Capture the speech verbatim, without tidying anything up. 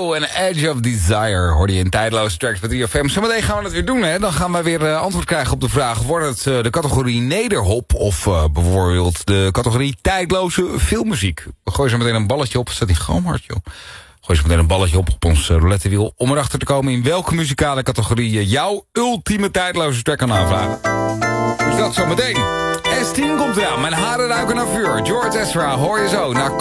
Lizzo en Edge of Desire hoorde je in tijdloze tracks met I F M. Zometeen gaan we dat weer doen, hè. Dan gaan we weer uh, antwoord krijgen op de vraag... wordt het uh, de categorie nederhop of uh, bijvoorbeeld de categorie tijdloze filmmuziek? We gooien zo meteen een balletje op. Staat die gewoon hard, joh. Gooi zo meteen een balletje op op ons uh, roulettewiel... om erachter te komen in welke muzikale categorie... je jouw ultieme tijdloze track kan aanvragen. Dus dat zo meteen. S tien komt eraan. Mijn haren ruiken naar vuur. George Ezra hoor je zo naar